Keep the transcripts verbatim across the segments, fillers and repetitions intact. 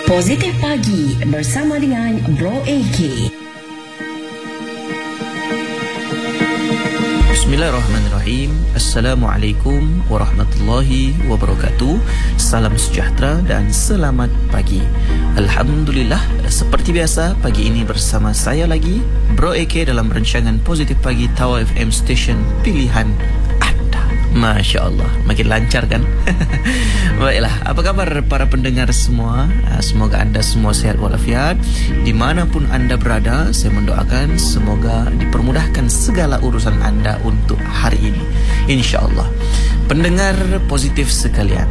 Positif Pagi bersama dengan Bro A K. Bismillahirrahmanirrahim. Assalamualaikum warahmatullahi wabarakatuh. Salam sejahtera dan selamat pagi. Alhamdulillah, seperti biasa pagi ini bersama saya lagi Bro A K dalam rancangan Positif Pagi Tawa F M Station pilihan anda. Masya Allah, makin lancar kan? Baiklah, apa kabar para pendengar semua? Semoga anda semua sehat walafiat. Dimanapun anda berada, saya mendoakan semoga dipermudahkan segala urusan anda untuk hari ini, insya Allah. Pendengar positif sekalian,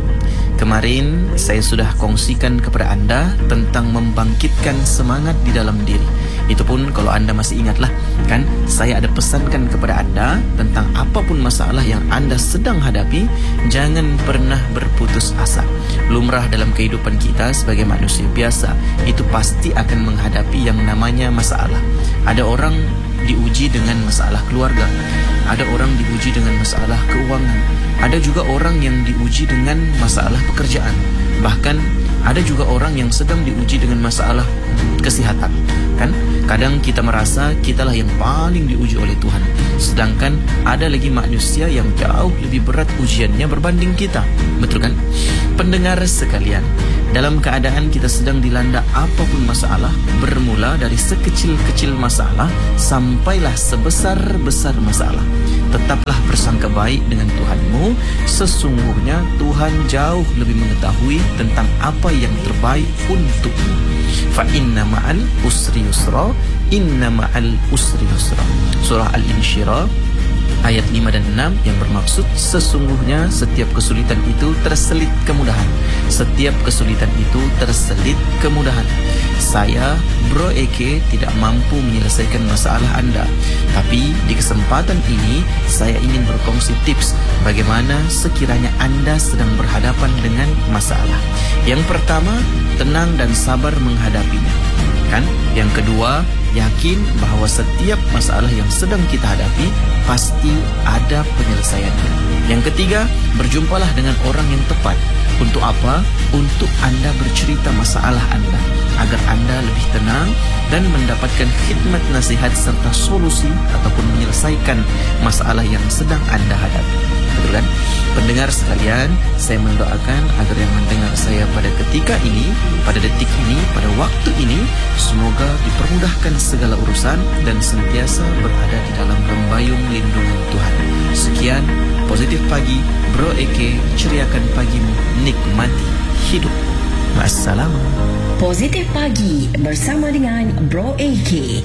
kemarin saya sudah kongsikan kepada anda tentang membangkitkan semangat di dalam diri. Itu pun kalau anda masih ingatlah, kan saya ada pesankan kepada anda tentang apapun masalah yang anda sedang hadapi, jangan pernah berputus asa. Lumrah dalam kehidupan kita sebagai manusia biasa, itu pasti akan menghadapi yang namanya masalah. Ada orang diuji dengan masalah keluarga, ada orang diuji dengan masalah keuangan, ada juga orang yang diuji dengan masalah pekerjaan, bahkan ada juga orang yang sedang diuji dengan masalah kesihatan. Kan kadang kita merasa kitalah yang paling diuji oleh Tuhan, sedangkan ada lagi manusia yang jauh lebih berat ujiannya berbanding kita. Betul kan? Pendengar sekalian, dalam keadaan kita sedang dilanda apapun masalah, bermula dari sekecil-kecil masalah sampailah sebesar-besar masalah, tetaplah bersangka baik dengan Tuhanmu. Sesungguhnya Tuhan jauh lebih mengetahui tentang apa yang terbaik untukmu. Fa inna ma'al usri yusra, inna ma'al usri yusra. Surah Al-Insyirah ayat lima dan enam yang bermaksud sesungguhnya setiap kesulitan itu terselit kemudahan. Setiap kesulitan itu terselit kemudahan. Saya, Bro A K, tidak mampu menyelesaikan masalah anda, tapi di kesempatan ini saya ingin berkongsi tips bagaimana sekiranya anda sedang berhadapan dengan masalah. Yang pertama, tenang dan sabar menghadapinya. Kan? Yang kedua, yakin bahwa setiap masalah yang sedang kita hadapi pasti ada penyelesaiannya. Yang ketiga, berjumpalah dengan orang yang tepat. Untuk apa? Untuk anda bercerita masalah anda, agar anda lebih tenang dan mendapatkan khidmat nasihat serta solusi ataupun menyelesaikan masalah yang sedang anda hadapi. Betul kan? Pendengar sekalian, saya mendoakan agar yang mendengar saya pada ketika ini, pada detik ini, pada waktu ini, semoga dipermudahkan segala urusan dan senantiasa berada di dalam rembayung lindungan Tuhan. Sekian, Positif Pagi, Bro A K, ceriakan pagimu, nikmati hidup. Wassalam. Positif Pagi bersama dengan Bro A K.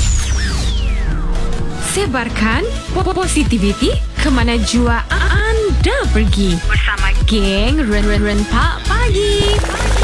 Sebarkan positivity ke mana jua anda pergi bersama geng Rentak Pagi.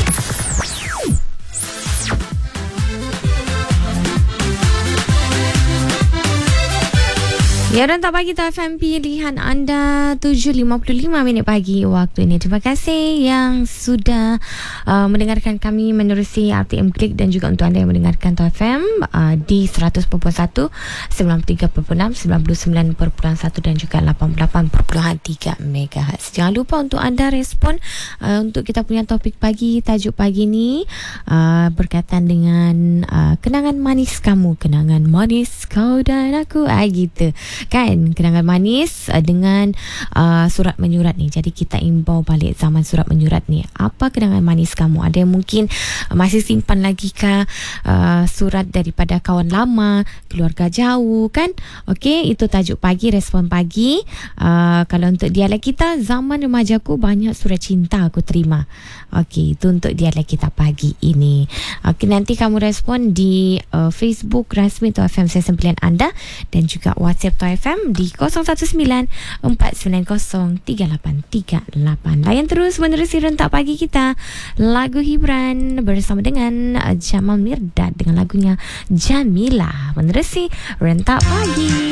Ya, Rentak Pagi Tawa F M pilihan anda, tujuh lima puluh lima minit pagi waktu ini. Terima kasih yang sudah uh, mendengarkan kami menerusi R T M Klik, dan juga untuk anda yang mendengarkan Tawa F M uh, di seratus perpuluhan satu, sembilan puluh tiga perpuluhan enam, sembilan puluh sembilan perpuluhan satu dan juga lapan puluh lapan perpuluhan tiga megahertz. Jangan lupa untuk anda respon uh, untuk kita punya topik pagi, tajuk pagi ni uh, berkaitan dengan uh, kenangan manis kamu, kenangan manis kau dan aku, ah, gitu kan, kenangan manis uh, dengan uh, surat menyurat ni. Jadi kita imbau balik zaman surat menyurat ni. Apa kenangan manis kamu? Ada yang mungkin uh, masih simpan lagi kah uh, surat daripada kawan lama, keluarga jauh kan? Okey, itu tajuk pagi, respon pagi. Uh, kalau untuk dialek kita, zaman remajaku banyak surat cinta aku terima. Okey, itu untuk dialek kita pagi ini. Okey, nanti kamu respon di uh, Facebook rasmi Tawa F M sesi pilihan anda, dan juga WhatsApp Tawa F M di kosong satu sembilan empat sembilan kosong tiga lapan tiga lapan. Layan terus menerusi Rentak Pagi kita, lagu hiburan bersama dengan Jamal Mirdad dengan lagunya Jamila, menerusi Rentak Pagi.